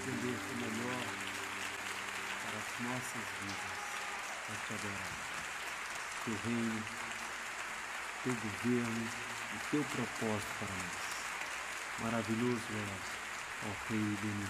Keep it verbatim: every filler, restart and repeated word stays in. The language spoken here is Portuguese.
escolher o melhor para as nossas vidas, para te adorar. Teu reino, teu governo e teu propósito para nós. Maravilhoso és, ó Rei do universo.